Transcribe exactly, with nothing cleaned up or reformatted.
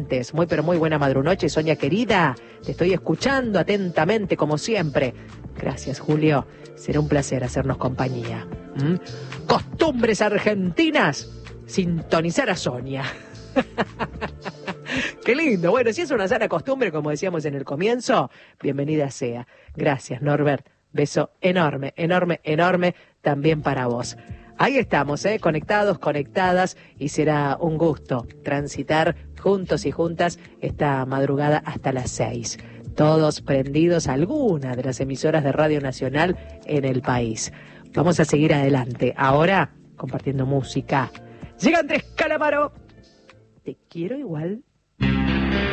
oyentes. Muy pero muy buena madrunoche, Sonia querida. Te estoy escuchando atentamente como siempre. Gracias, Julio. Será un placer hacernos compañía. ¿Mm? Costumbres argentinas. Sintonizar a Sonia. Qué lindo. Bueno, si es una sana costumbre, como decíamos en el comienzo, bienvenida sea. Gracias, Norbert. Beso enorme, enorme, enorme también para vos. Ahí estamos, ¿eh? Conectados, conectadas, y será un gusto transitar juntos y juntas esta madrugada hasta las seis. Todos prendidos a alguna de las emisoras de Radio Nacional en el país. Vamos a seguir adelante. Ahora, compartiendo música. Llega Andrés Calamaro. Te quiero igual.